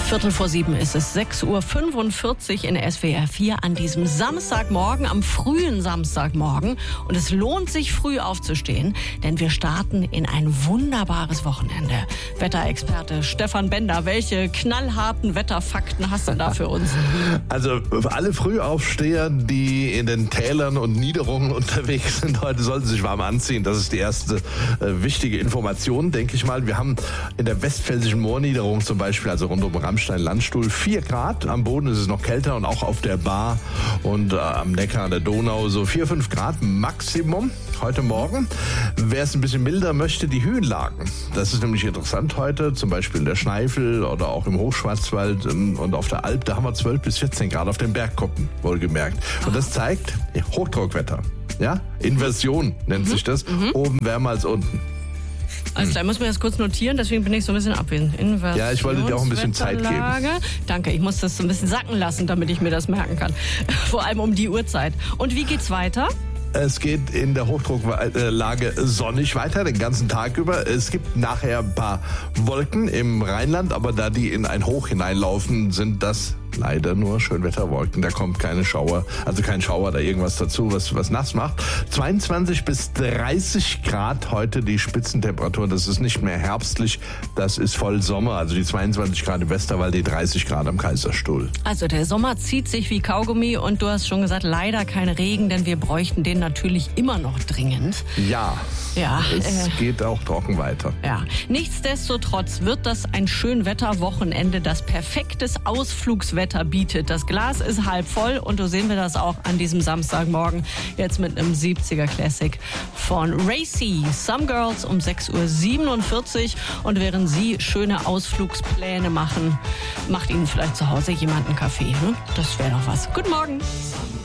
7:15 ist es, 6:45 Uhr in SWR 4 an diesem Samstagmorgen, am frühen Samstagmorgen. Und es lohnt sich, früh aufzustehen, denn wir starten in ein wunderbares Wochenende. Wetterexperte Stefan Bender, welche knallharten Wetterfakten hast du da für uns? Also alle Frühaufsteher, die in den Tälern und Niederungen unterwegs sind heute, sollten sich warm anziehen. Das ist die erste wichtige Information, denke ich mal. Wir haben in der westpfälzischen Moorniederung zum Beispiel, also rund um Rammstein-Landstuhl, 4 Grad. Am Boden ist es noch kälter und auch auf der Bar und am Neckar, an der Donau so 4, 5 Grad Maximum heute Morgen. Wer es ein bisschen milder möchte, die Höhenlagen. Das ist nämlich interessant heute, zum Beispiel in der Schneifel oder auch im Hochschwarzwald und auf der Alp. Da haben wir 12 bis 14 Grad auf den Bergkuppen, wohlgemerkt. Und das zeigt Hochdruckwetter. Ja? Inversion nennt sich das. Oben wärmer als unten. Also da muss man das kurz notieren, deswegen bin ich so ein bisschen abwesend. Ja, ich wollte dir auch ein bisschen Zeit geben. Danke, ich muss das so ein bisschen sacken lassen, damit ich mir das merken kann. Vor allem um die Uhrzeit. Und wie geht's weiter? Es geht in der Hochdrucklage sonnig weiter, den ganzen Tag über. Es gibt nachher ein paar Wolken im Rheinland, aber da die in ein Hoch hineinlaufen, sind das leider nur Schönwetterwolken. Da kommt keine Schauer, also kein Schauer oder irgendwas dazu, was nass macht. 22 bis 30 Grad heute die Spitzentemperatur. Das ist nicht mehr herbstlich, das ist voll Sommer. Also die 22 Grad im Westerwald, die 30 Grad am Kaiserstuhl. Also der Sommer zieht sich wie Kaugummi und du hast schon gesagt, leider kein Regen, denn wir bräuchten den natürlich immer noch dringend. Ja, es geht auch trocken weiter. Ja, nichtsdestotrotz wird das ein Schönwetterwochenende, das perfektes Ausflugswetter bietet. Das Glas ist halb voll und so sehen wir das auch an diesem Samstagmorgen. Jetzt mit einem 70er Classic von Racy. Some Girls um 6:47 Uhr. Und während Sie schöne Ausflugspläne machen, macht Ihnen vielleicht zu Hause jemand einen Kaffee. Ne? Das wäre doch was. Guten Morgen.